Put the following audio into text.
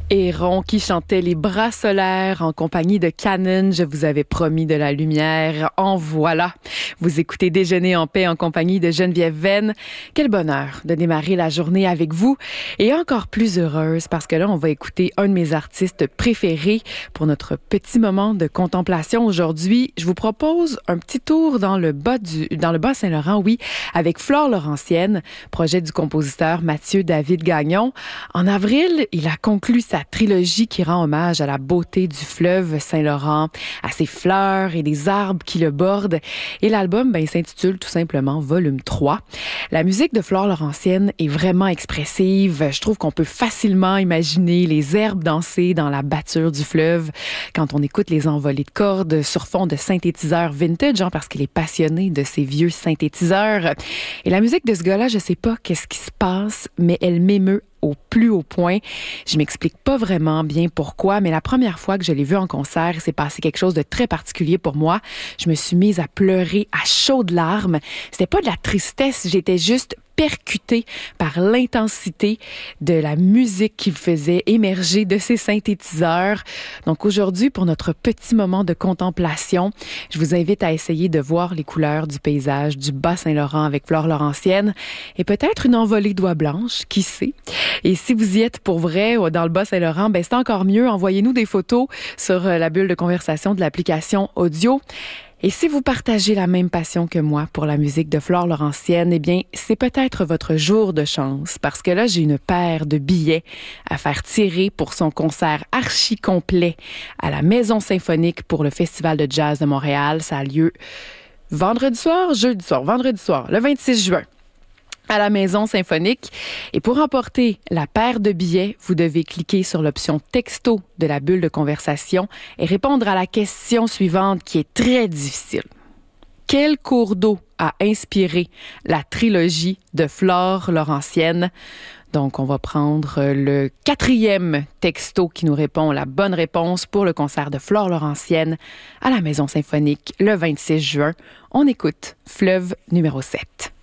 Héron qui chantait Les Bras solaires en compagnie de Canon. Je vous avais promis de la lumière. En voilà. Vous écoutez Déjeuner en paix en compagnie de Geneviève Venn. Quel bonheur de démarrer la journée avec vous et encore plus heureuse parce que là, on va écouter un de mes artistes préférés pour notre petit moment de contemplation aujourd'hui. Je vous propose un petit tour dans le Bas-Saint-Laurent, oui, avec Flore Laurentienne, projet du compositeur Mathieu David Gagnon. En avril, il a conclu sa trilogie qui rend hommage à la beauté du fleuve Saint-Laurent, à ses fleurs et des arbres qui le bordent. Et l'album, s'intitule tout simplement Volume 3. La musique de Flore Laurentienne est vraiment expressive. Je trouve qu'on peut facilement imaginer les herbes danser dans la batture du fleuve quand on écoute les envolées de cordes sur fond de synthétiseurs vintage, parce qu'il est passionné de ces vieux synthétiseurs. Et la musique de ce gars-là, je sais pas qu'est-ce qui se passe, mais elle m'émeut au plus haut point. Je m'explique pas vraiment bien pourquoi, mais la première fois que je l'ai vu en concert, il s'est passé quelque chose de très particulier pour moi. Je me suis mise à pleurer à chaudes larmes. C'était pas de la tristesse, j'étais juste percutée par l'intensité de la musique qu'il faisait émerger de ses synthétiseurs. Donc aujourd'hui, pour notre petit moment de contemplation, je vous invite à essayer de voir les couleurs du paysage du Bas-Saint-Laurent avec Flore Laurentienne et peut-être une envolée d'oies blanches, qui sait. Et si vous y êtes pour vrai dans le Bas-Saint-Laurent, c'est encore mieux. Envoyez-nous des photos sur la bulle de conversation de l'application audio. Et si vous partagez la même passion que moi pour la musique de Flore Laurentienne, c'est peut-être votre jour de chance parce que là, j'ai une paire de billets à faire tirer pour son concert archi complet à la Maison Symphonique pour le Festival de Jazz de Montréal. Ça a lieu vendredi soir, le 26 juin. À la Maison Symphonique. Et pour emporter la paire de billets, vous devez cliquer sur l'option texto de la bulle de conversation et répondre à la question suivante qui est très difficile. Quel cours d'eau a inspiré la trilogie de Flore Laurentienne? Donc, on va prendre le 4e texto qui nous répond la bonne réponse pour le concert de Flore Laurentienne à la Maison Symphonique le 26 juin. On écoute Fleuve numéro 7.